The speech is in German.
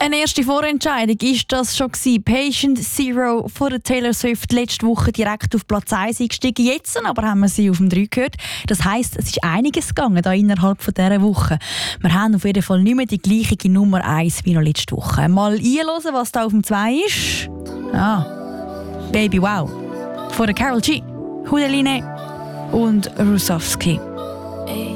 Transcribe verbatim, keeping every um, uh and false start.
Eine erste Vorentscheidung ist das schon gewesen. Patient Zero von der Taylor Swift letzte Woche direkt auf Platz eins eingestiegen. Jetzt aber haben wir sie auf dem drei gehört. Das heisst, es ist einiges gegangen da innerhalb von dieser Woche. Wir haben auf jeden Fall nicht mehr die gleiche Nummer eins wie noch letzte Woche. Mal einhören, was da auf dem zwei ist. Ah, Baby Wow von der Karol G, Hudeline und Rusowski.